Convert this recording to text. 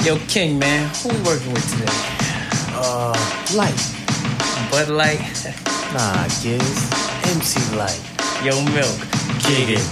Yo, King, man, who we working with today? Light. Bud Light? Nah, Giz. MC Light. Yo, Milk. Get it.